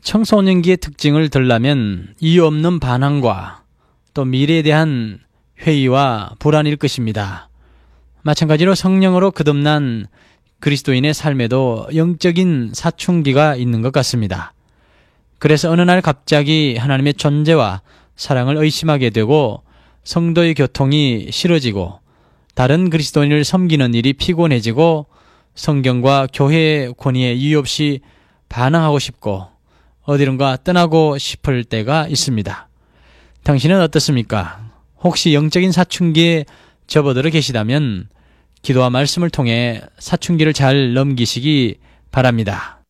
청소년기의 특징을 들라면 이유 없는 반항과 또 미래에 대한 회의와 불안일 것입니다. 마찬가지로 성령으로 거듭난 그리스도인의 삶에도 영적인 사춘기가 있는 것 같습니다. 그래서 어느 날 갑자기 하나님의 존재와 사랑을 의심하게 되고 성도의 교통이 싫어지고 다른 그리스도인을 섬기는 일이 피곤해지고 성경과 교회의 권위에 이유 없이 반항하고 싶고 어디론가 떠나고 싶을 때가 있습니다. 당신은 어떻습니까? 혹시 영적인 사춘기에 접어들어 계시다면 기도와 말씀을 통해 사춘기를 잘 넘기시기 바랍니다.